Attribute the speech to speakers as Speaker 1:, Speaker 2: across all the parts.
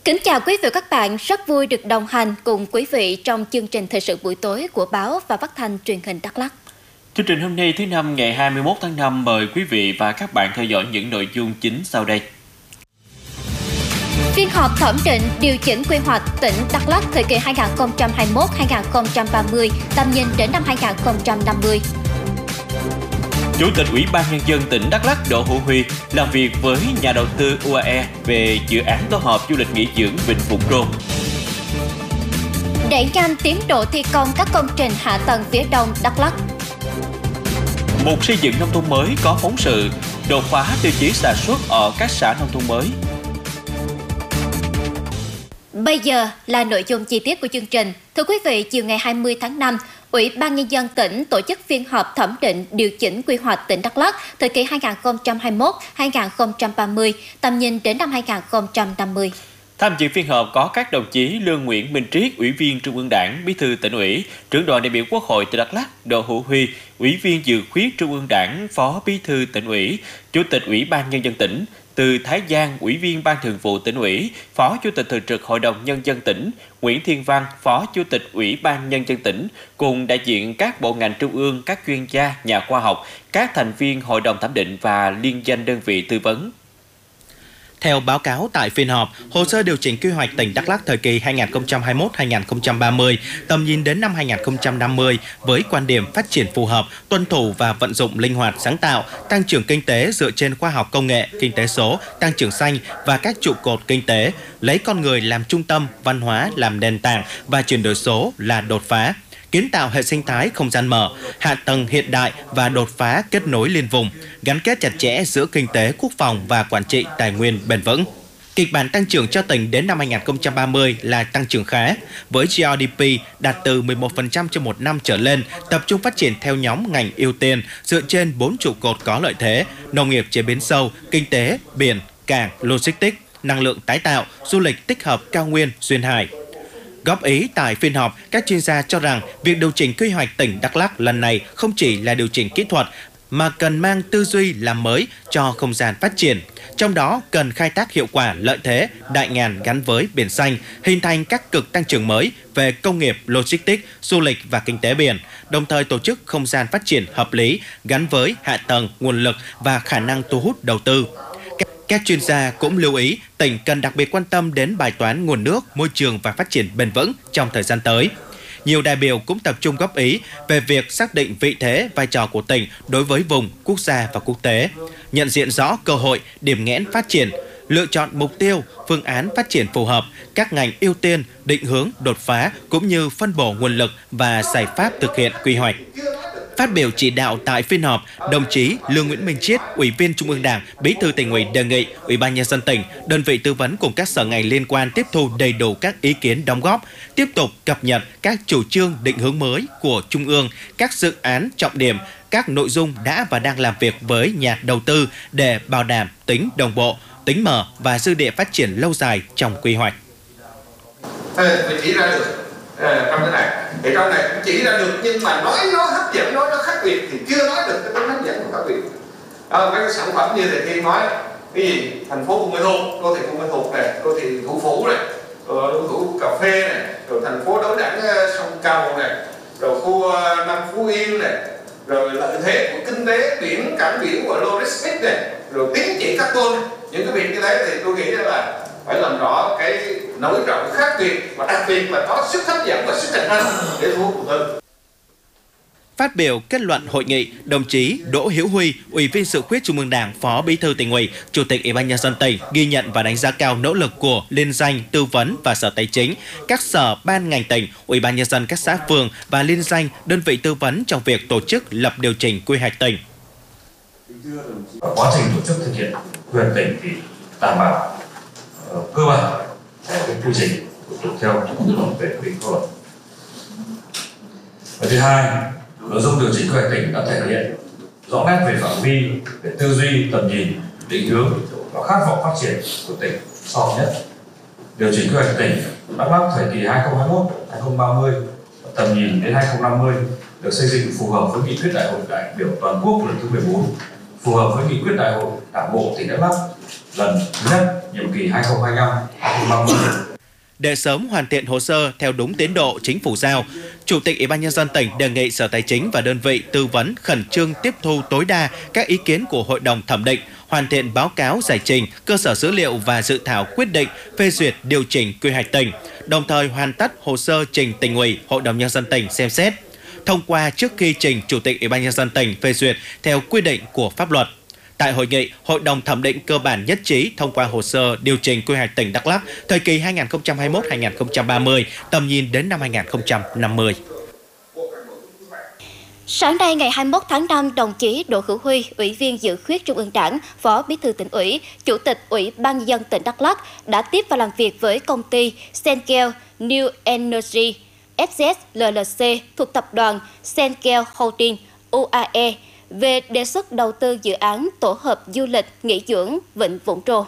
Speaker 1: Kính chào quý vị và các bạn, rất vui được đồng hành cùng quý vị trong chương trình thời sự buổi tối của báo và phát thanh truyền hình Đắk Lắk.
Speaker 2: Chương trình hôm nay thứ Năm ngày 21 tháng 5 mời quý vị và các bạn theo dõi những nội dung chính sau đây.
Speaker 1: Phiên họp thẩm định điều chỉnh quy hoạch tỉnh Đắk Lắk thời kỳ 2021-2030, tầm nhìn đến năm 2050.
Speaker 2: Chủ tịch Ủy ban Nhân dân tỉnh Đắk Lắk Đỗ Hữu Huy làm việc với nhà đầu tư UAE về dự án tổ hợp du lịch nghỉ dưỡng Vịnh Vũng Rô.
Speaker 1: Đẩy nhanh tiến độ thi công các công trình hạ tầng phía đông Đắk Lắk.
Speaker 2: Mục xây dựng nông thôn mới có phóng sự đột phá tiêu chí sản xuất ở các xã nông thôn mới.
Speaker 1: Bây giờ là nội dung chi tiết của chương trình. Thưa quý vị, chiều ngày 20 tháng 5, Ủy ban Nhân dân tỉnh tổ chức phiên họp thẩm định điều chỉnh quy hoạch tỉnh Đắk Lắk thời kỳ 2021-2030, tầm nhìn đến năm 2050.
Speaker 2: Tham dự phiên họp có các đồng chí Lương Nguyễn Minh Triết, Ủy viên Trung ương Đảng, Bí thư Tỉnh ủy, Trưởng đoàn đại biểu Quốc hội tỉnh Đắk Lắk, Đỗ Hữu Huy, Ủy viên Dự khuyết Trung ương Đảng, Phó Bí thư Tỉnh ủy, Chủ tịch Ủy ban Nhân dân tỉnh, Từ Thái Giang, Ủy viên Ban Thường vụ Tỉnh ủy, Phó Chủ tịch Thường trực Hội đồng Nhân dân tỉnh, Nguyễn Thiên Văn, Phó Chủ tịch Ủy ban Nhân dân tỉnh, cùng đại diện các bộ ngành trung ương, các chuyên gia, nhà khoa học, các thành viên Hội đồng thẩm định và liên danh đơn vị tư vấn.
Speaker 3: Theo báo cáo tại phiên họp, hồ sơ điều chỉnh quy hoạch tỉnh Đắk Lắk thời kỳ 2021-2030, tầm nhìn đến năm 2050 với quan điểm phát triển phù hợp, tuân thủ và vận dụng linh hoạt sáng tạo, tăng trưởng kinh tế dựa trên khoa học công nghệ, kinh tế số, tăng trưởng xanh và các trụ cột kinh tế, lấy con người làm trung tâm, văn hóa làm nền tảng và chuyển đổi số là đột phá. Kiến tạo hệ sinh thái không gian mở, hạ tầng hiện đại và đột phá kết nối liên vùng, gắn kết chặt chẽ giữa kinh tế, quốc phòng và quản trị tài nguyên bền vững. Kịch bản tăng trưởng cho tỉnh đến năm 2030 là tăng trưởng khá, với GDP đạt từ 11% trên một năm trở lên, tập trung phát triển theo nhóm ngành ưu tiên dựa trên 4 trụ cột có lợi thế: nông nghiệp chế biến sâu, kinh tế, biển, cảng, logistics, năng lượng tái tạo, du lịch tích hợp cao nguyên, duyên hải. Góp ý tại phiên họp, các chuyên gia cho rằng việc điều chỉnh quy hoạch tỉnh Đắk Lắk lần này không chỉ là điều chỉnh kỹ thuật mà cần mang tư duy làm mới cho không gian phát triển. Trong đó cần khai thác hiệu quả lợi thế đại ngàn gắn với biển xanh, hình thành các cực tăng trưởng mới về công nghiệp, logistics, du lịch và kinh tế biển, đồng thời tổ chức không gian phát triển hợp lý gắn với hạ tầng, nguồn lực và khả năng thu hút đầu tư. Các chuyên gia cũng lưu ý tỉnh cần đặc biệt quan tâm đến bài toán nguồn nước, môi trường và phát triển bền vững trong thời gian tới. Nhiều đại biểu cũng tập trung góp ý về việc xác định vị thế, vai trò của tỉnh đối với vùng, quốc gia và quốc tế, nhận diện rõ cơ hội, điểm nghẽn phát triển, lựa chọn mục tiêu, phương án phát triển phù hợp, các ngành ưu tiên, định hướng, đột phá cũng như phân bổ nguồn lực và giải pháp thực hiện quy hoạch. Phát biểu chỉ đạo tại phiên họp, đồng chí Lương Nguyễn Minh Triết, Ủy viên Trung ương Đảng, Bí thư Tỉnh ủy đề nghị Ủy ban Nhân dân tỉnh, đơn vị tư vấn cùng các sở ngành liên quan tiếp thu đầy đủ các ý kiến đóng góp, tiếp tục cập nhật các chủ trương định hướng mới của Trung ương, các dự án trọng điểm, các nội dung đã và đang làm việc với nhà đầu tư để bảo đảm tính đồng bộ, tính mở và dư địa phát triển lâu dài trong quy hoạch.
Speaker 4: Mình chỉ ra được trong cái này, thì trong này cũng chỉ ra được, nhưng mà nói nó hấp dẫn, nói nó khác biệt thì chưa nói được cái tính hấp dẫn của khác biệt. Mấy cái sản phẩm như thầy Thiên nói, cái gì thành phố Buôn Ma Thuột, đô thị Buôn Ma Thuột này, đô thị Thủ Phủ này, rồi đô thị cà phê này, rồi thành phố đối đẳng sông Cầu này, rồi khu Nam Phú Yên này, rồi lợi thế của kinh tế biển, cảng biển và logistics này, rồi tín chỉ carbon, những cái việc như thế thì tôi nghĩ là phải làm rõ cái nổi trội khác biệt và đặc biệt là có sức hấp dẫn và sức cạnh tranh để thu hút đầu tư.
Speaker 3: Phát biểu kết luận hội nghị, đồng chí Đỗ Hữu Huy, Ủy viên Dự khuyết Trung ương Đảng, Phó Bí thư Tỉnh ủy, Chủ tịch Ủy ban Nhân dân tỉnh ghi nhận và đánh giá cao nỗ lực của liên danh tư vấn và Sở Tài chính, các sở ban ngành tỉnh, Ủy ban Nhân dân các xã phường và liên danh đơn vị tư vấn trong việc tổ chức lập điều chỉnh quy hoạch tỉnh.
Speaker 5: Quá trình tổ chức thực hiện quy hoạch tỉnh thì đảm bảo cơ bản cái quy trình thủ tục theo quy định về quy định pháp luật. Và thứ hai, nội dung điều chỉnh quy hoạch tỉnh đã thể hiện rõ nét về phạm vi, về tư duy, tầm nhìn, định hướng và khát vọng phát triển của tỉnh sau nhất. Điều chỉnh quy hoạch tỉnh Đắk Lắk thời kỳ 2021-2030, tầm nhìn đến 2050 được xây dựng phù hợp với nghị quyết đại hội đại biểu toàn quốc lần thứ 14, phù hợp với nghị quyết đại hội đảng bộ tỉnh Đắk Lắk lần thứ nhất nhiệm kỳ 2025-2030.
Speaker 3: Để sớm hoàn thiện hồ sơ theo đúng tiến độ chính phủ giao, Chủ tịch Ủy ban Nhân dân tỉnh đề nghị Sở Tài chính và đơn vị tư vấn khẩn trương tiếp thu tối đa các ý kiến của Hội đồng thẩm định, hoàn thiện báo cáo giải trình, cơ sở dữ liệu và dự thảo quyết định phê duyệt điều chỉnh quy hoạch tỉnh, đồng thời hoàn tất hồ sơ trình Tỉnh ủy, Hội đồng Nhân dân tỉnh xem xét, thông qua trước khi trình Chủ tịch Ủy ban Nhân dân tỉnh phê duyệt theo quy định của pháp luật. Tại hội nghị, Hội đồng thẩm định cơ bản nhất trí thông qua hồ sơ điều chỉnh quy hoạch tỉnh Đắk Lắk thời kỳ 2021-2030, tầm nhìn đến năm 2050.
Speaker 1: Sáng nay ngày 21 tháng 5, đồng chí Đỗ Hữu Huy, Ủy viên Dự khuyết Trung ương Đảng, Phó Bí thư Tỉnh ủy, Chủ tịch Ủy ban Nhân dân tỉnh Đắk Lắk đã tiếp và làm việc với công ty Senkel New Energy FZ LLC thuộc tập đoàn Senkel Holding UAE về đề xuất đầu tư dự án tổ hợp du lịch nghỉ dưỡng Vịnh Vũng Rô.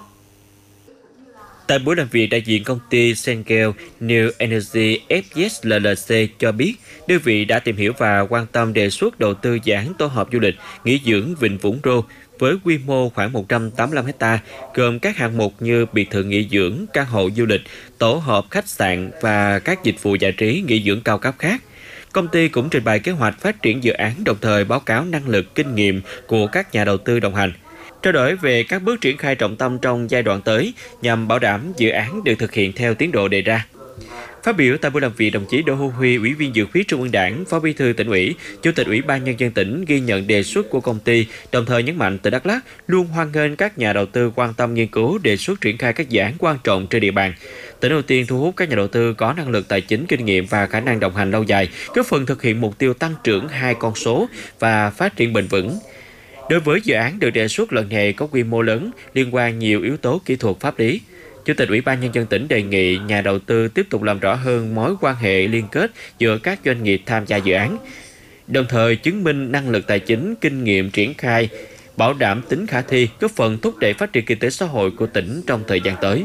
Speaker 2: Tại buổi làm việc, đại diện công ty Senkel New Energy FZ LLC cho biết, đơn vị đã tìm hiểu và quan tâm đề xuất đầu tư dự án tổ hợp du lịch nghỉ dưỡng Vịnh Vũng Rô với quy mô khoảng 185 ha, gồm các hạng mục như biệt thự nghỉ dưỡng, căn hộ du lịch, tổ hợp khách sạn và các dịch vụ giải trí nghỉ dưỡng cao cấp khác. Công ty cũng trình bày kế hoạch phát triển dự án, đồng thời báo cáo năng lực, kinh nghiệm của các nhà đầu tư đồng hành, trao đổi về các bước triển khai trọng tâm trong giai đoạn tới nhằm bảo đảm dự án được thực hiện theo tiến độ đề ra. Phát biểu tại buổi làm việc, đồng chí Đỗ Hữu Huy, Ủy viên Dự khuyết Trung ương Đảng, Phó Bí thư Tỉnh ủy, Chủ tịch Ủy ban Nhân dân tỉnh ghi nhận đề xuất của công ty, đồng thời nhấn mạnh tỉnh Đắk Lắk luôn hoan nghênh các nhà đầu tư quan tâm nghiên cứu đề xuất triển khai các dự án quan trọng trên địa bàn. Tỉnh ưu tiên thu hút các nhà đầu tư có năng lực tài chính, kinh nghiệm và khả năng đồng hành lâu dài, góp phần thực hiện mục tiêu tăng trưởng 2 con số và phát triển bền vững. Đối với dự án được đề xuất lần này có quy mô lớn, liên quan nhiều yếu tố kỹ thuật pháp lý, Chủ tịch Ủy ban Nhân dân tỉnh đề nghị nhà đầu tư tiếp tục làm rõ hơn mối quan hệ liên kết giữa các doanh nghiệp tham gia dự án, đồng thời chứng minh năng lực tài chính, kinh nghiệm triển khai, bảo đảm tính khả thi, góp phần thúc đẩy phát triển kinh tế xã hội của tỉnh trong thời gian tới.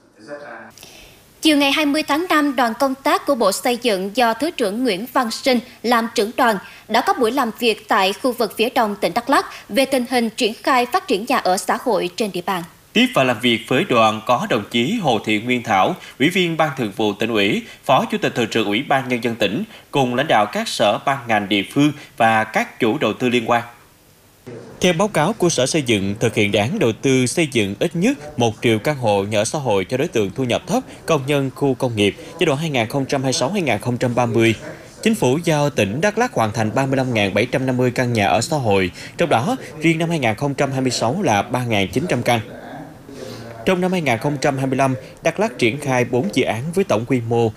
Speaker 1: Chiều ngày 20 tháng 5, đoàn công tác của Bộ Xây dựng do Thứ trưởng Nguyễn Văn Sinh làm trưởng đoàn đã có buổi làm việc tại khu vực phía đông tỉnh Đắk Lắk về tình hình triển khai phát triển nhà ở xã hội trên địa bàn.
Speaker 2: Tiếp và làm việc với đoàn có đồng chí Hồ Thị Nguyên Thảo, Ủy viên Ban Thường vụ Tỉnh ủy, Phó Chủ tịch Thường trực Ủy ban Nhân dân tỉnh, cùng lãnh đạo các sở ban ngành địa phương và các chủ đầu tư liên quan. Theo báo cáo của Sở Xây dựng, thực hiện đề án đầu tư xây dựng ít nhất 1 triệu căn hộ nhà ở xã hội cho đối tượng thu nhập thấp, công nhân khu công nghiệp giai đoạn 2026-2030. Chính phủ giao tỉnh Đắk Lắk hoàn thành 35.750 căn nhà ở xã hội, trong đó riêng năm 2026 là 3.900 căn. Trong năm 2025, Đắk Lắk triển khai 4 dự án với tổng quy mô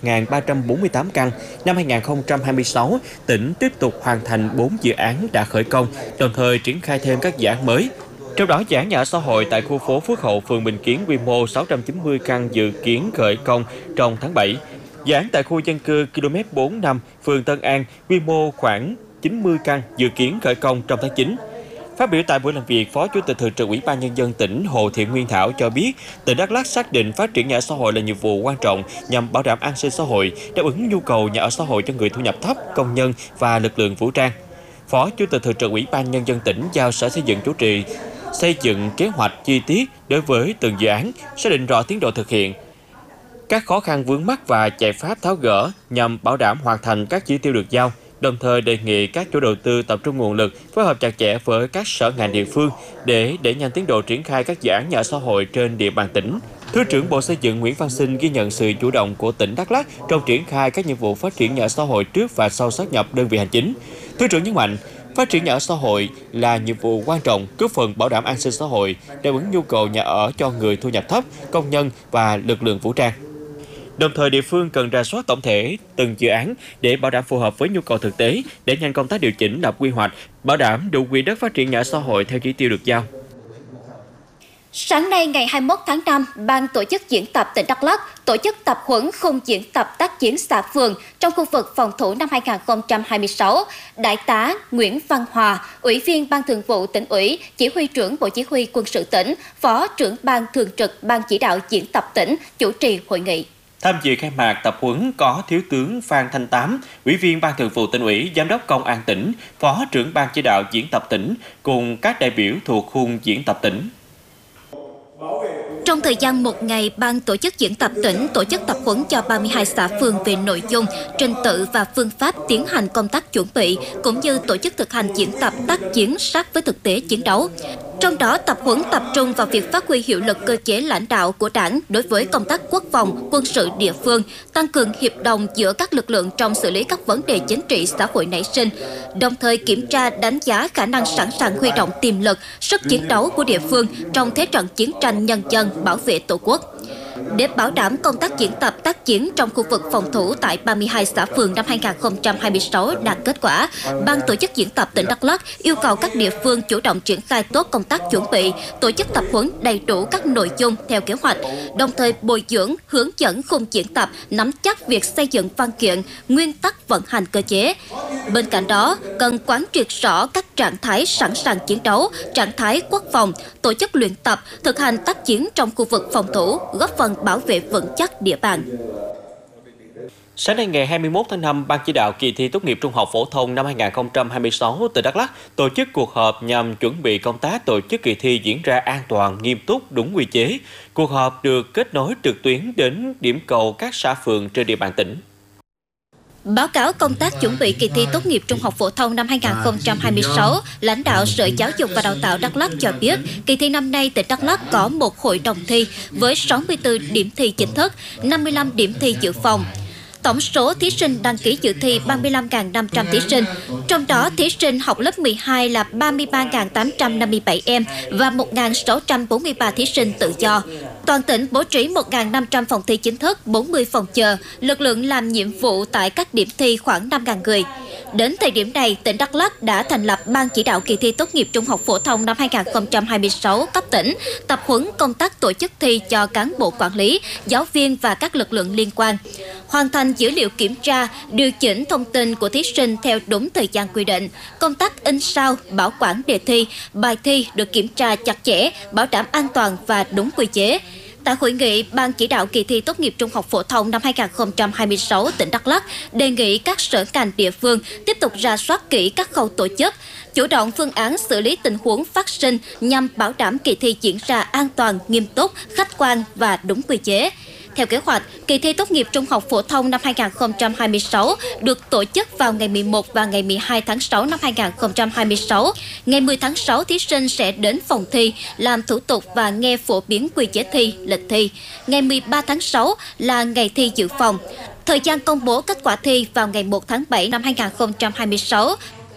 Speaker 2: 1.348 căn. Năm 2026, tỉnh tiếp tục hoàn thành 4 dự án đã khởi công, đồng thời triển khai thêm các dự án mới. Trong đó, dự án nhà ở xã hội tại khu phố Phước Hậu, phường Bình Kiến quy mô 690 căn dự kiến khởi công trong tháng 7. Dự án tại khu dân cư km 45, phường Tân An quy mô khoảng 90 căn dự kiến khởi công trong tháng 9. Phát biểu tại buổi làm việc, Phó Chủ tịch Thường trực Ủy ban Nhân dân tỉnh Hồ Thị Nguyên Thảo cho biết, tỉnh Đắk Lắk xác định phát triển nhà ở xã hội là nhiệm vụ quan trọng nhằm bảo đảm an sinh xã hội, đáp ứng nhu cầu nhà ở xã hội cho người thu nhập thấp, công nhân và lực lượng vũ trang. Phó Chủ tịch Thường trực Ủy ban Nhân dân tỉnh giao Sở Xây dựng chủ trì xây dựng kế hoạch chi tiết đối với từng dự án, xác định rõ tiến độ thực hiện, các khó khăn vướng mắc và giải pháp tháo gỡ nhằm bảo đảm hoàn thành các chỉ tiêu được giao. Đồng thời đề nghị các chủ đầu tư tập trung nguồn lực, phối hợp chặt chẽ với các sở ngành địa phương để đẩy nhanh tiến độ triển khai các dự án nhà ở xã hội trên địa bàn tỉnh. Thứ trưởng Bộ Xây dựng Nguyễn Văn Sinh ghi nhận sự chủ động của tỉnh Đắk Lắk trong triển khai các nhiệm vụ phát triển nhà ở xã hội trước và sau sáp nhập đơn vị hành chính. Thứ trưởng nhấn mạnh, phát triển nhà ở xã hội là nhiệm vụ quan trọng, góp phần bảo đảm an sinh xã hội, đáp ứng nhu cầu nhà ở cho người thu nhập thấp, công nhân và lực lượng vũ trang. Đồng thời, địa phương cần rà soát tổng thể từng dự án để bảo đảm phù hợp với nhu cầu thực tế, để nhanh công tác điều chỉnh lập quy hoạch, bảo đảm đủ quỹ đất phát triển nhà ở xã hội theo chỉ tiêu được giao.
Speaker 1: Sáng nay ngày 21 tháng 5, Ban tổ chức diễn tập tỉnh Đắk Lắk tổ chức tập huấn khung diễn tập tác chiến xã phường trong khu vực phòng thủ năm 2026. Đại tá Nguyễn Văn Hòa, Ủy viên Ban Thường vụ Tỉnh ủy, Chỉ huy trưởng Bộ Chỉ huy Quân sự tỉnh, Phó trưởng Ban Thường trực Ban chỉ đạo diễn tập tỉnh chủ trì hội nghị.
Speaker 2: Tham dự khai mạc tập huấn có Thiếu tướng Phan Thanh Tám, Ủy viên Ban Thường vụ Tỉnh ủy, Giám đốc Công an tỉnh, Phó trưởng Ban chỉ đạo diễn tập tỉnh cùng các đại biểu thuộc khung diễn tập tỉnh.
Speaker 1: Trong thời gian một ngày, Ban tổ chức diễn tập tỉnh tổ chức tập huấn cho 32 xã phường về nội dung, trình tự và phương pháp tiến hành công tác chuẩn bị, cũng như tổ chức thực hành diễn tập tác chiến sát với thực tế chiến đấu. Trong đó, tập huấn tập trung vào việc phát huy hiệu lực cơ chế lãnh đạo của Đảng đối với công tác quốc phòng, quân sự địa phương, tăng cường hiệp đồng giữa các lực lượng trong xử lý các vấn đề chính trị xã hội nảy sinh, đồng thời kiểm tra đánh giá khả năng sẵn sàng huy động tiềm lực, sức chiến đấu của địa phương trong thế trận chiến tranh nhân dân bảo vệ Tổ quốc. Để bảo đảm công tác diễn tập tác chiến trong khu vực phòng thủ tại 32 xã phường năm 2026 đạt kết quả, Ban tổ chức diễn tập tỉnh Đắk Lắk yêu cầu các địa phương chủ động triển khai tốt công tác chuẩn bị, tổ chức tập huấn đầy đủ các nội dung theo kế hoạch, đồng thời bồi dưỡng, hướng dẫn khung diễn tập, nắm chắc việc xây dựng văn kiện, nguyên tắc vận hành cơ chế. Bên cạnh đó, cần quán triệt rõ các trạng thái sẵn sàng chiến đấu, trạng thái quốc phòng, tổ chức luyện tập, thực hành tác chiến trong khu vực phòng thủ, góp phần bảo vệ vững chắc địa bàn.
Speaker 2: Sáng nay ngày 21 tháng 5, Ban chỉ đạo kỳ thi tốt nghiệp trung học phổ thông năm 2026 tỉnh Đắk Lắk tổ chức cuộc họp nhằm chuẩn bị công tác tổ chức kỳ thi diễn ra an toàn, nghiêm túc, đúng quy chế. Cuộc họp được kết nối trực tuyến đến điểm cầu các xã phường trên địa bàn tỉnh.
Speaker 1: Báo cáo công tác chuẩn bị kỳ thi tốt nghiệp trung học phổ thông năm 2026, lãnh đạo Sở Giáo dục và Đào tạo Đắk Lắk cho biết, kỳ thi năm nay tỉnh Đắk Lắk có một hội đồng thi với 64 điểm thi chính thức, 55 điểm thi dự phòng. Tổng số thí sinh đăng ký dự thi 35.500 thí sinh, trong đó thí sinh học lớp 12 là 33.857 em và 1.643 thí sinh tự do. Toàn tỉnh bố trí 1.500 phòng thi chính thức, 40 phòng chờ, lực lượng làm nhiệm vụ tại các điểm thi khoảng 5.000 người. Đến thời điểm này, tỉnh Đắk Lắk đã thành lập Ban chỉ đạo kỳ thi tốt nghiệp trung học phổ thông năm 2026 cấp tỉnh, tập huấn công tác tổ chức thi cho cán bộ quản lý, giáo viên và các lực lượng liên quan. Hoàn thành dữ liệu kiểm tra, điều chỉnh thông tin của thí sinh theo đúng thời gian quy định. Công tác in sao, bảo quản đề thi, bài thi được kiểm tra chặt chẽ, bảo đảm an toàn và đúng quy chế. Tại hội nghị, Ban chỉ đạo kỳ thi tốt nghiệp trung học phổ thông năm 2026 tỉnh Đắk Lắk đề nghị các sở ngành địa phương tiếp tục rà soát kỹ các khâu tổ chức, chủ động phương án xử lý tình huống phát sinh nhằm bảo đảm kỳ thi diễn ra an toàn, nghiêm túc, khách quan và đúng quy chế. Theo kế hoạch, kỳ thi tốt nghiệp trung học phổ thông năm 2026 được tổ chức vào ngày 11 và ngày 12 tháng 6 năm 2026. Ngày 10 tháng 6, thí sinh sẽ đến phòng thi, làm thủ tục và nghe phổ biến quy chế thi, lịch thi. Ngày 13 tháng 6 là ngày thi dự phòng. Thời gian công bố kết quả thi vào ngày 1 tháng 7 năm 2026.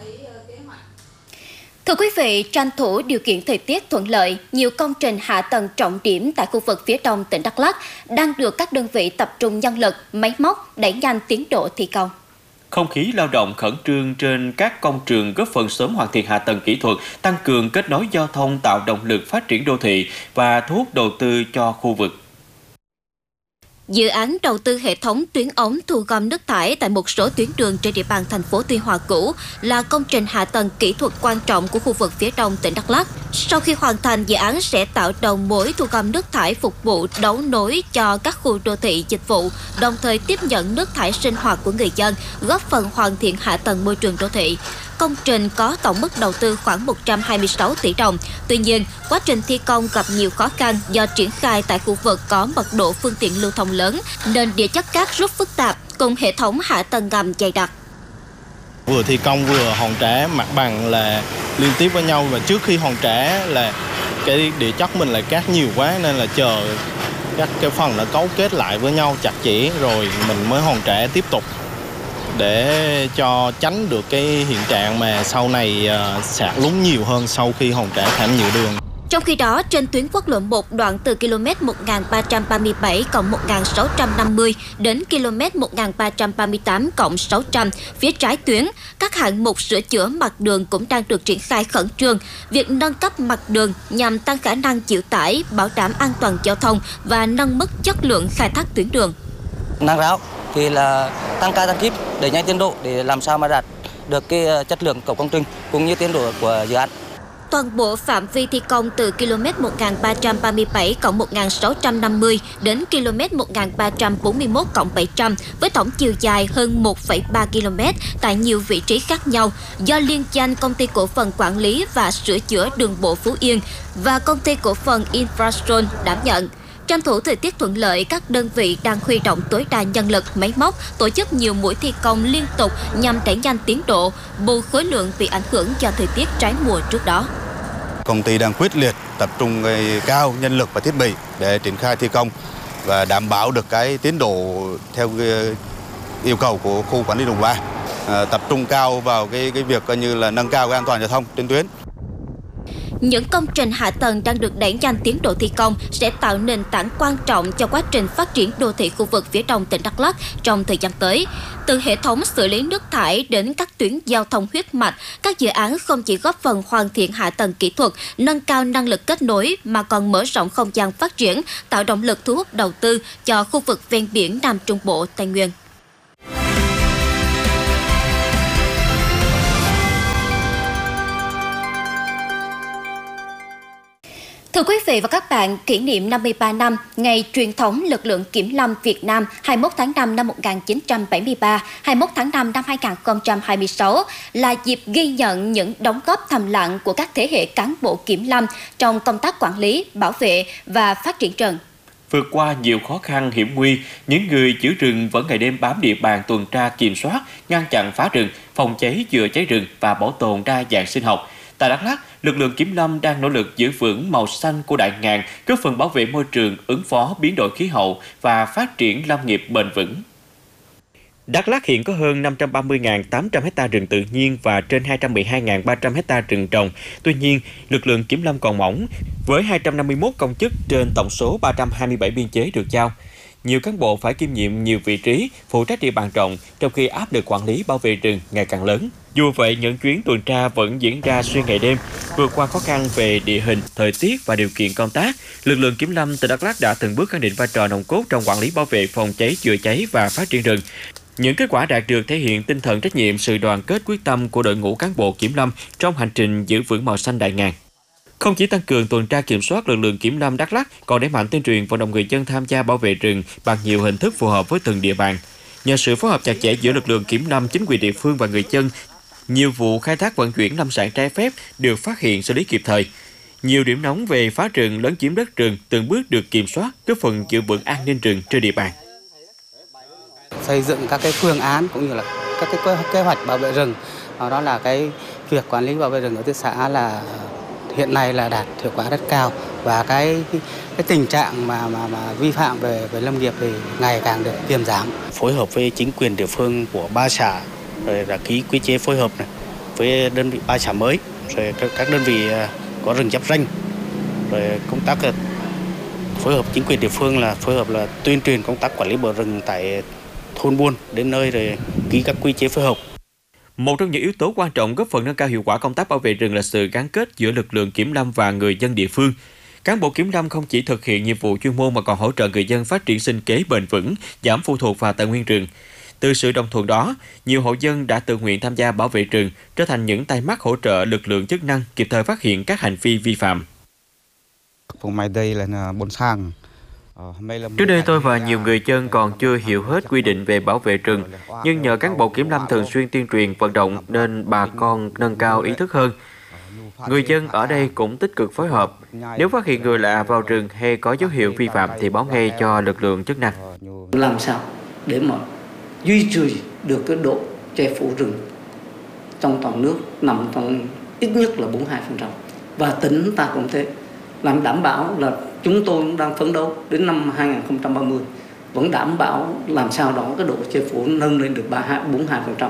Speaker 1: Thưa quý vị, tranh thủ điều kiện thời tiết thuận lợi, nhiều công trình hạ tầng trọng điểm tại khu vực phía đông tỉnh Đắk Lắk đang được các đơn vị tập trung nhân lực, máy móc đẩy nhanh tiến độ thi công.
Speaker 2: Không khí lao động khẩn trương trên các công trường góp phần sớm hoàn thiện hạ tầng kỹ thuật, tăng cường kết nối giao thông, tạo động lực phát triển đô thị và thu hút đầu tư cho khu vực.
Speaker 1: Dự án đầu tư hệ thống tuyến ống thu gom nước thải tại một số tuyến đường trên địa bàn thành phố Tuy Hòa cũ là công trình hạ tầng kỹ thuật quan trọng của khu vực phía đông tỉnh Đắk Lắk. Sau khi hoàn thành, dự án sẽ tạo đầu mối thu gom nước thải phục vụ đấu nối cho các khu đô thị dịch vụ, đồng thời tiếp nhận nước thải sinh hoạt của người dân, góp phần hoàn thiện hạ tầng môi trường đô thị. Công trình có tổng mức đầu tư khoảng 126 tỷ đồng. Tuy nhiên, quá trình thi công gặp nhiều khó khăn do triển khai tại khu vực có mật độ phương tiện lưu thông lớn, nên địa chất cát rất phức tạp, cùng hệ thống hạ tầng ngầm dày đặc.
Speaker 6: Vừa thi công vừa hoàn trả mặt bằng là liên tiếp với nhau, và trước khi hoàn trả là cái địa chất mình là cát nhiều quá nên là chờ các cái phần nó cấu kết lại với nhau chặt chẽ rồi mình mới hoàn trả tiếp tục, để cho tránh được cái hiện trạng mà sau này sạt lún nhiều hơn sau khi hoàn trả thảm nhựa đường.
Speaker 1: Trong khi đó, trên tuyến quốc lộ 1 đoạn từ km 1337 +1650 đến km 1338 +600 phía trái tuyến, các hạng mục sửa chữa mặt đường cũng đang được triển khai khẩn trương. Việc nâng cấp mặt đường nhằm tăng khả năng chịu tải, bảo đảm an toàn giao thông và nâng mức chất lượng khai thác tuyến đường.
Speaker 7: Nâng ráo thì là tăng ca tăng kíp để nhanh tiến độ, để làm sao mà đạt được cái chất lượng của công trình cũng như tiến độ của dự án.
Speaker 1: Toàn bộ phạm vi thi công từ km 1337 +1650 đến km 1341 +700 với tổng chiều dài hơn 1,3 km tại nhiều vị trí khác nhau do liên danh Công ty Cổ phần Quản lý và Sửa chữa Đường bộ Phú Yên và Công ty Cổ phần Infrastructure đảm nhận. Tranh thủ thời tiết thuận lợi, các đơn vị đang huy động tối đa nhân lực, máy móc, tổ chức nhiều mũi thi công liên tục nhằm đẩy nhanh tiến độ, bù khối lượng bị ảnh hưởng do thời tiết trái mùa trước đó.
Speaker 8: Công ty đang quyết liệt tập trung cao nhân lực và thiết bị để triển khai thi công và đảm bảo được cái tiến độ theo yêu cầu của khu quản lý Đồng 3. Tập trung cao vào cái việc coi như là nâng cao cái an toàn giao thông trên tuyến.
Speaker 1: Những công trình hạ tầng đang được đẩy nhanh tiến độ thi công sẽ tạo nền tảng quan trọng cho quá trình phát triển đô thị khu vực phía đông tỉnh Đắk Lắk trong thời gian tới. Từ hệ thống xử lý nước thải đến các tuyến giao thông huyết mạch, các dự án không chỉ góp phần hoàn thiện hạ tầng kỹ thuật, nâng cao năng lực kết nối mà còn mở rộng không gian phát triển, tạo động lực thu hút đầu tư cho khu vực ven biển Nam Trung Bộ, Tây Nguyên. Thưa quý vị và các bạn, kỷ niệm 53 năm ngày truyền thống lực lượng kiểm lâm Việt Nam 21 tháng 5 năm 1973, 21 tháng 5 năm 2026 là dịp ghi nhận những đóng góp thầm lặng của các thế hệ cán bộ kiểm lâm trong công tác quản lý, bảo vệ và phát triển rừng.
Speaker 2: Vượt qua nhiều khó khăn hiểm nguy, những người giữ rừng vẫn ngày đêm bám địa bàn tuần tra kiểm soát, ngăn chặn phá rừng, phòng cháy chữa cháy rừng và bảo tồn đa dạng sinh học. Tại Đắk Lắk, lực lượng kiểm lâm đang nỗ lực giữ vững màu xanh của đại ngàn, góp phần bảo vệ môi trường, ứng phó biến đổi khí hậu và phát triển lâm nghiệp bền vững. Đắk Lắk hiện có hơn 530.800 ha rừng tự nhiên và trên 212.300 ha rừng trồng. Tuy nhiên, lực lượng kiểm lâm còn mỏng, với 251 công chức trên tổng số 327 biên chế được giao. Nhiều cán bộ phải kiêm nhiệm nhiều vị trí, phụ trách địa bàn rộng, trong khi áp lực quản lý bảo vệ rừng ngày càng lớn. Dù vậy, những chuyến tuần tra vẫn diễn ra xuyên ngày đêm. Vượt qua khó khăn về địa hình, thời tiết và điều kiện công tác, lực lượng kiểm lâm tỉnh Đắk Lắk đã từng bước khẳng định vai trò nòng cốt trong quản lý bảo vệ, phòng cháy, chữa cháy và phát triển rừng. Những kết quả đạt được thể hiện tinh thần trách nhiệm, sự đoàn kết quyết tâm của đội ngũ cán bộ kiểm lâm trong hành trình giữ vững màu xanh đại ngàn. Không chỉ tăng cường tuần tra kiểm soát, lực lượng kiểm lâm Đắk Lắk còn đẩy mạnh tuyên truyền vận động người dân tham gia bảo vệ rừng bằng nhiều hình thức phù hợp với từng địa bàn. Nhờ sự phối hợp chặt chẽ giữa lực lượng kiểm lâm, chính quyền địa phương và người dân, nhiều vụ khai thác vận chuyển lâm sản trái phép được phát hiện, xử lý kịp thời. Nhiều điểm nóng về phá rừng, lấn chiếm đất rừng từng bước được kiểm soát, góp phần giữ vững an ninh rừng trên địa bàn.
Speaker 9: Xây dựng các cái phương án cũng như là các cái kế hoạch bảo vệ rừng, đó là cái việc quản lý bảo vệ rừng ở thị xã là hiện nay là đạt hiệu quả rất cao, và cái tình trạng mà vi phạm về lâm nghiệp thì ngày càng được kiềm giảm.
Speaker 10: Phối hợp với chính quyền địa phương của 3 xã, rồi là ký quy chế phối hợp này với đơn vị 3 xã mới, rồi các đơn vị có rừng giáp ranh, rồi công tác phối hợp chính quyền địa phương là phối hợp là tuyên truyền công tác quản lý bảo rừng tại thôn buôn đến nơi, rồi ký các quy chế phối hợp.
Speaker 2: Một trong những yếu tố quan trọng góp phần nâng cao hiệu quả công tác bảo vệ rừng là sự gắn kết giữa lực lượng kiểm lâm và người dân địa phương. Cán bộ kiểm lâm không chỉ thực hiện nhiệm vụ chuyên môn mà còn hỗ trợ người dân phát triển sinh kế bền vững, giảm phụ thuộc vào tài nguyên rừng. Từ sự đồng thuận đó, nhiều hộ dân đã tự nguyện tham gia bảo vệ rừng, trở thành những tay mắt hỗ trợ lực lượng chức năng kịp thời phát hiện các hành vi vi phạm. Trước đây tôi và nhiều người dân còn chưa hiểu hết quy định về bảo vệ rừng, nhưng nhờ cán bộ kiểm lâm thường xuyên tuyên truyền vận động nên bà con nâng cao ý thức hơn. Người dân ở đây cũng tích cực phối hợp. Nếu phát hiện người lạ vào rừng hay có dấu hiệu vi phạm thì báo ngay cho lực lượng chức năng.
Speaker 11: Làm sao để mà duy trì được cái độ che phủ rừng trong toàn nước nằm trong ít nhất là 42%. Và tỉnh ta cũng thế, làm đảm bảo là chúng tôi cũng đang phấn đấu đến năm 2030 vẫn đảm bảo làm sao đó cái độ che phủ nâng lên được 42%.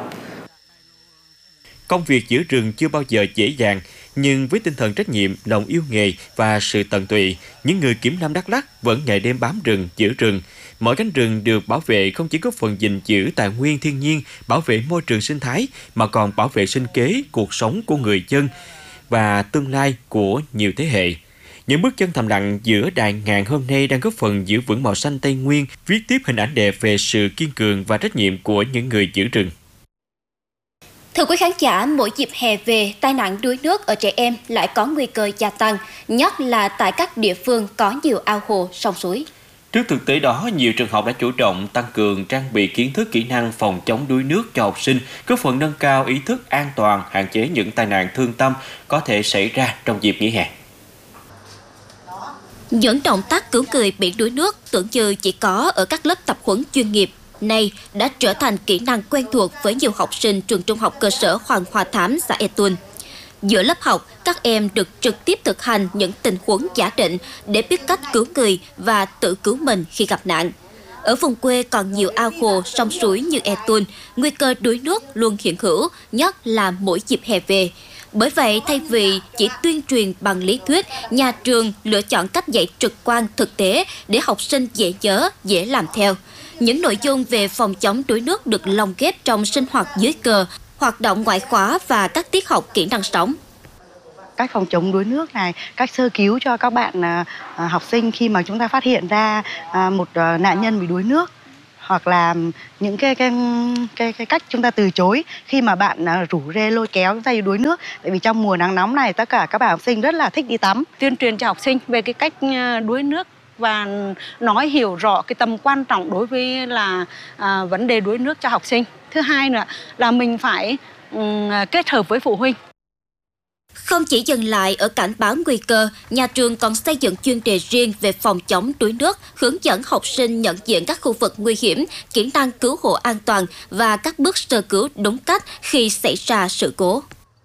Speaker 2: Công việc giữ rừng chưa bao giờ dễ dàng, nhưng với tinh thần trách nhiệm, lòng yêu nghề và sự tận tụy, những người kiểm lâm Đắk Lắk vẫn ngày đêm bám rừng, giữ rừng. Mỗi cánh rừng được bảo vệ không chỉ góp phần gìn giữ tài nguyên thiên nhiên, bảo vệ môi trường sinh thái, mà còn bảo vệ sinh kế, cuộc sống của người dân và tương lai của nhiều thế hệ. Những bước chân thầm lặng giữa đại ngàn hôm nay đang góp phần giữ vững màu xanh Tây Nguyên, viết tiếp hình ảnh đẹp về sự kiên cường và trách nhiệm của những người giữ rừng.
Speaker 1: Thưa quý khán giả, mỗi dịp hè về, tai nạn đuối nước ở trẻ em lại có nguy cơ gia tăng, nhất là tại các địa phương có nhiều ao hồ, sông suối.
Speaker 2: Trước thực tế đó, nhiều trường học đã chủ động tăng cường trang bị kiến thức kỹ năng phòng chống đuối nước cho học sinh, góp phần nâng cao ý thức an toàn, hạn chế những tai nạn thương tâm có thể xảy ra trong dịp nghỉ hè.
Speaker 1: Những động tác cứu người bị đuối nước tưởng như chỉ có ở các lớp tập huấn chuyên nghiệp, nay đã trở thành kỹ năng quen thuộc với nhiều học sinh trường trung học cơ sở Hoàng Hoa Thám, xã E Tuân. Giữa lớp học, các em được trực tiếp thực hành những tình huống giả định để biết cách cứu người và tự cứu mình khi gặp nạn. Ở vùng quê còn nhiều ao hồ, sông suối như E Tuân, nguy cơ đuối nước luôn hiện hữu, nhất là mỗi dịp hè về. Bởi vậy, thay vì chỉ tuyên truyền bằng lý thuyết, nhà trường lựa chọn cách dạy trực quan thực tế để học sinh dễ nhớ, dễ làm theo. Những nội dung về phòng chống đuối nước được lồng ghép trong sinh hoạt dưới cờ, hoạt động ngoại khóa và các tiết học kỹ năng sống.
Speaker 12: Cách phòng chống đuối nước này, cách sơ cứu cho các bạn học sinh khi mà chúng ta phát hiện ra một nạn nhân bị đuối nước, hoặc là những cái cách chúng ta từ chối khi mà bạn rủ rê lôi kéo chúng ta đi đuối nước. Tại vì trong mùa nắng nóng này tất cả các bạn học sinh rất là thích đi tắm.
Speaker 13: Tuyên truyền cho học sinh về cái cách đuối nước và nói hiểu rõ cái tầm quan trọng đối với là vấn đề đuối nước cho học sinh. Thứ hai nữa là mình phải kết hợp với phụ huynh.
Speaker 1: Không chỉ dừng lại ở cảnh báo nguy cơ, nhà trường còn xây dựng chuyên đề riêng về phòng chống đuối nước, hướng dẫn học sinh nhận diện các khu vực nguy hiểm, kỹ năng cứu hộ an toàn và các bước sơ cứu đúng cách khi xảy ra sự cố.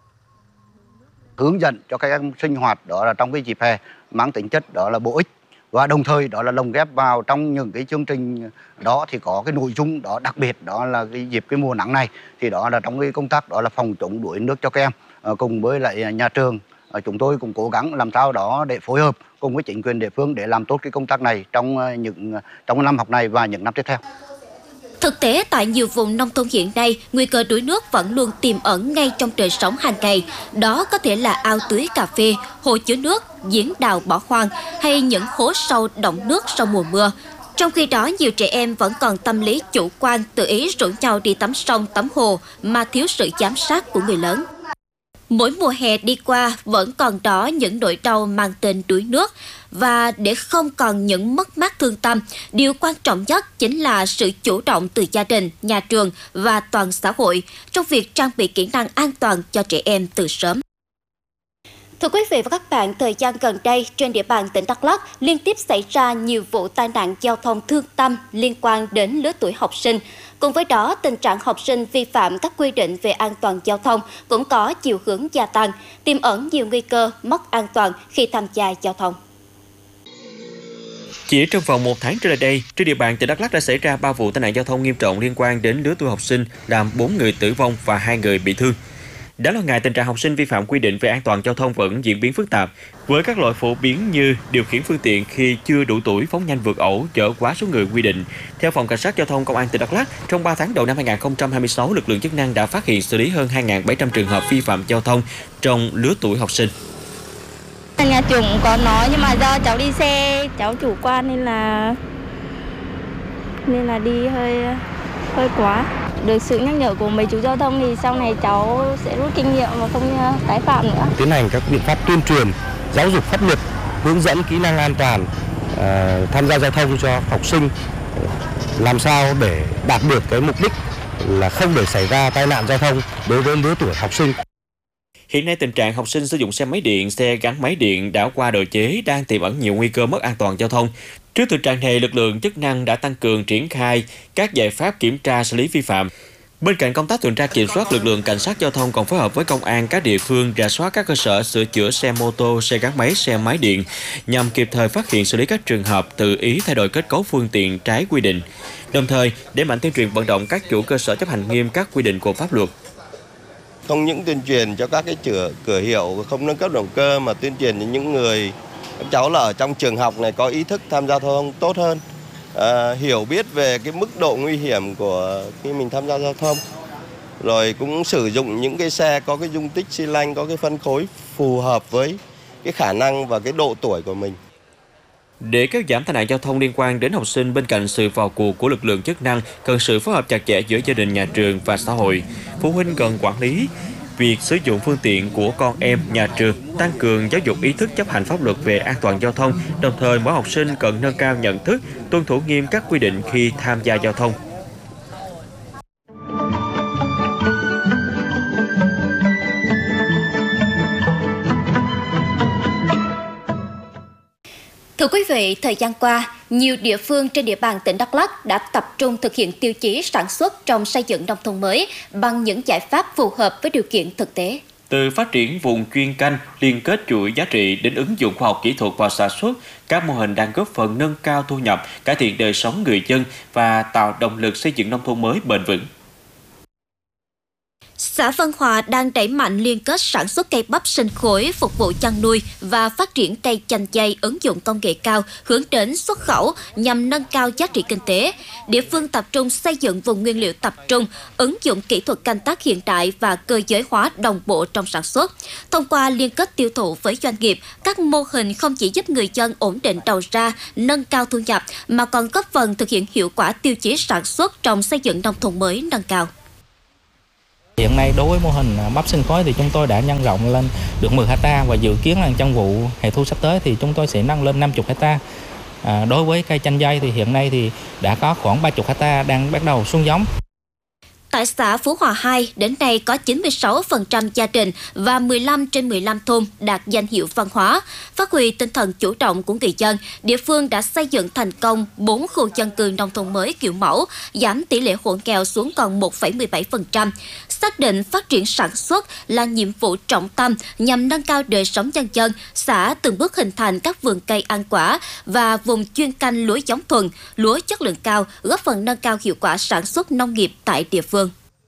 Speaker 8: Hướng dẫn cho các em sinh hoạt đó là trong cái dịp hè mang tính chất đó là bổ ích, và đồng thời đó là lồng ghép vào trong những cái chương trình đó thì có cái nội dung đó đặc biệt, đó là cái dịp cái mùa nắng này thì đó là trong cái công tác đó là phòng chống đuối nước cho các em. Cùng với lại nhà trường, chúng tôi cũng cố gắng làm sao đó để phối hợp cùng với chính quyền địa phương để làm tốt cái công tác này trong năm học này và những năm tiếp theo.
Speaker 1: Thực tế, tại nhiều vùng nông thôn hiện nay, nguy cơ đuối nước vẫn luôn tiềm ẩn ngay trong đời sống hàng ngày. Đó có thể là ao tưới cà phê, hồ chứa nước, giếng đào bỏ hoang hay những hố sâu đọng nước sau mùa mưa. Trong khi đó, nhiều trẻ em vẫn còn tâm lý chủ quan, tự ý rủ nhau đi tắm sông, tắm hồ mà thiếu sự giám sát của người lớn. Mỗi mùa hè đi qua vẫn còn đó những nỗi đau mang tên đuối nước, và để không còn những mất mát thương tâm, điều quan trọng nhất chính là sự chủ động từ gia đình, nhà trường và toàn xã hội trong việc trang bị kỹ năng an toàn cho trẻ em từ sớm. Thưa quý vị và các bạn, thời gian gần đây trên địa bàn tỉnh Đắk Lắk liên tiếp xảy ra nhiều vụ tai nạn giao thông thương tâm liên quan đến lứa tuổi học sinh. Cùng với đó, tình trạng học sinh vi phạm các quy định về an toàn giao thông cũng có chiều hướng gia tăng, tiềm ẩn nhiều nguy cơ mất an toàn khi tham gia giao thông.
Speaker 2: Chỉ trong vòng 1 tháng trở lại đây, trên địa bàn tỉnh Đắk Lắk đã xảy ra 3 vụ tai nạn giao thông nghiêm trọng liên quan đến lứa tuổi học sinh, làm 4 người tử vong và 2 người bị thương. Đáng lo ngại, tình trạng học sinh vi phạm quy định về an toàn giao thông vẫn diễn biến phức tạp, với các lỗi phổ biến như điều khiển phương tiện khi chưa đủ tuổi, phóng nhanh vượt ẩu, chở quá số người quy định. Theo Phòng Cảnh sát Giao thông Công an tỉnh Đắk Lắk, trong 3 tháng đầu năm 2026, lực lượng chức năng đã phát hiện xử lý hơn 2.700 trường hợp vi phạm giao thông trong lứa tuổi học sinh.
Speaker 14: Nhà trường cũng có nói, nhưng mà do cháu đi xe, cháu chủ quan nên là đi hơi quá. Được sự nhắc nhở của mấy chú giao thông thì sau này cháu sẽ rút kinh nghiệm và không tái phạm nữa.
Speaker 15: Tiến hành các biện pháp tuyên truyền, giáo dục pháp luật, hướng dẫn kỹ năng an toàn tham gia giao thông cho học sinh, làm sao để đạt được cái mục đích là không để xảy ra tai nạn giao thông đối với lứa tuổi học sinh.
Speaker 2: Hiện nay, tình trạng học sinh sử dụng xe máy điện, xe gắn máy điện đã qua độ chế đang tiềm ẩn nhiều nguy cơ mất an toàn giao thông. Trước thực trạng này, lực lượng chức năng đã tăng cường triển khai các giải pháp kiểm tra xử lý vi phạm. Bên cạnh công tác tuần tra kiểm soát, lực lượng cảnh sát giao thông còn phối hợp với công an các địa phương rà soát các cơ sở sửa chữa xe mô tô, xe gắn máy, xe máy điện nhằm kịp thời phát hiện xử lý các trường hợp tự ý thay đổi kết cấu phương tiện trái quy định. Đồng thời, đẩy mạnh tuyên truyền vận động các chủ cơ sở chấp hành nghiêm các quy định của pháp luật.
Speaker 16: Không những tuyên truyền cho các cái cửa hiệu không nâng cấp động cơ, mà tuyên truyền đến những người các cháu là ở trong trường học này có ý thức tham gia giao thông tốt hơn, hiểu biết về cái mức độ nguy hiểm của khi mình tham gia giao thông, rồi cũng sử dụng những cái xe có cái dung tích xi lanh, có cái phân khối phù hợp với cái khả năng và cái độ tuổi của mình.
Speaker 2: Để kéo giảm tai nạn giao thông liên quan đến học sinh, bên cạnh sự vào cuộc của lực lượng chức năng, cần sự phối hợp chặt chẽ giữa gia đình, nhà trường và xã hội. Phụ huynh cần quản lý việc sử dụng phương tiện của con em, nhà trường tăng cường giáo dục ý thức chấp hành pháp luật về an toàn giao thông, đồng thời mỗi học sinh cần nâng cao nhận thức, tuân thủ nghiêm các quy định khi tham gia giao thông.
Speaker 1: Thưa quý vị, thời gian qua, nhiều địa phương trên địa bàn tỉnh Đắk Lắk đã tập trung thực hiện tiêu chí sản xuất trong xây dựng nông thôn mới bằng những giải pháp phù hợp với điều kiện thực tế.
Speaker 2: Từ phát triển vùng chuyên canh, liên kết chuỗi giá trị đến ứng dụng khoa học kỹ thuật vào sản xuất, các mô hình đang góp phần nâng cao thu nhập, cải thiện đời sống người dân và tạo động lực xây dựng nông thôn mới bền vững.
Speaker 1: Xã Vân Hòa đang đẩy mạnh liên kết sản xuất cây bắp sinh khối phục vụ chăn nuôi và phát triển cây chanh dây ứng dụng công nghệ cao hướng đến xuất khẩu nhằm nâng cao giá trị kinh tế. Địa phương tập trung xây dựng vùng nguyên liệu tập trung, ứng dụng kỹ thuật canh tác hiện đại và cơ giới hóa đồng bộ trong sản xuất. Thông qua liên kết tiêu thụ với doanh nghiệp, các mô hình không chỉ giúp người dân ổn định đầu ra, nâng cao thu nhập mà còn góp phần thực hiện hiệu quả tiêu chí sản xuất trong xây dựng nông thôn mới nâng cao.
Speaker 17: Hiện nay đối với mô hình bắp sinh khối thì chúng tôi đã nhân rộng lên được 10 ha và dự kiến là trong vụ hè thu sắp tới thì chúng tôi sẽ nâng lên 50 ha. Đối với cây chanh dây thì hiện nay thì đã có khoảng 30 ha đang bắt đầu xuống giống.
Speaker 1: Tại xã Phú Hòa 2, đến nay có 96% gia đình và 15 trên 15 thôn đạt danh hiệu văn hóa. Phát huy tinh thần chủ động của người dân, địa phương đã xây dựng thành công 4 khu dân cư nông thôn mới kiểu mẫu, giảm tỷ lệ hộ nghèo xuống còn 1,17%. Xác định phát triển sản xuất là nhiệm vụ trọng tâm nhằm nâng cao đời sống nhân dân, xã từng bước hình thành các vườn cây ăn quả và vùng chuyên canh lúa giống thuần, lúa chất lượng cao, góp phần nâng cao hiệu quả sản xuất nông nghiệp tại địa phương.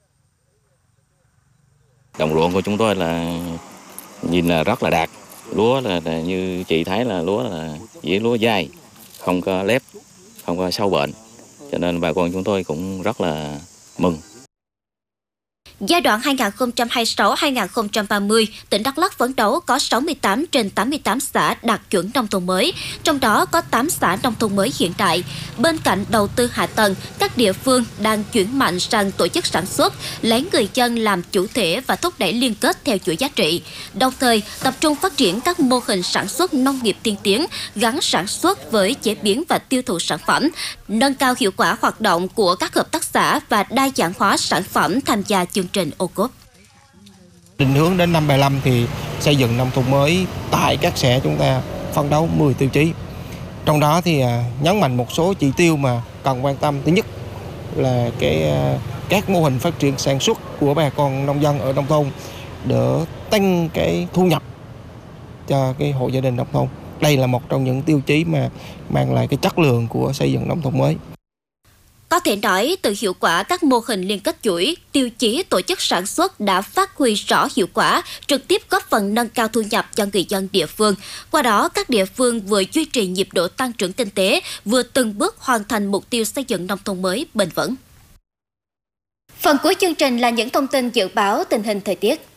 Speaker 18: Đồng ruộng của chúng tôi là nhìn là rất là đạt. Lúa là như chị thấy là lúa là dễ lúa dai, không có lép, không có sâu bệnh. Cho nên bà con chúng tôi cũng rất là mừng.
Speaker 1: Giai đoạn 2026-2030, tỉnh Đắk Lắk phấn đấu có 68 trên 88 xã đạt chuẩn nông thôn mới, trong đó có 8 xã nông thôn mới hiện đại. Bên cạnh đầu tư hạ tầng, các địa phương đang chuyển mạnh sang tổ chức sản xuất, lấy người dân làm chủ thể và thúc đẩy liên kết theo chuỗi giá trị. Đồng thời, tập trung phát triển các mô hình sản xuất nông nghiệp tiên tiến, gắn sản xuất với chế biến và tiêu thụ sản phẩm, nâng cao hiệu quả hoạt động của các hợp tác xã và đa dạng hóa sản phẩm tham gia chương trình ô cốp.
Speaker 19: Định hướng đến năm 75 thì xây dựng nông thôn mới tại các xã chúng ta phấn đấu 10 tiêu chí. Trong đó thì nhấn mạnh một số chỉ tiêu mà cần quan tâm. Thứ nhất là các mô hình phát triển sản xuất của bà con nông dân ở nông thôn để tăng cái thu nhập cho cái hộ gia đình nông thôn. Đây là một trong những tiêu chí mà mang lại cái chất lượng của xây dựng nông thôn mới.
Speaker 1: Có thể nói, từ hiệu quả các mô hình liên kết chuỗi, tiêu chí tổ chức sản xuất đã phát huy rõ hiệu quả, trực tiếp góp phần nâng cao thu nhập cho người dân địa phương. Qua đó, các địa phương vừa duy trì nhịp độ tăng trưởng kinh tế, vừa từng bước hoàn thành mục tiêu xây dựng nông thôn mới bền vững. Phần cuối chương trình là những thông tin dự báo tình hình thời tiết.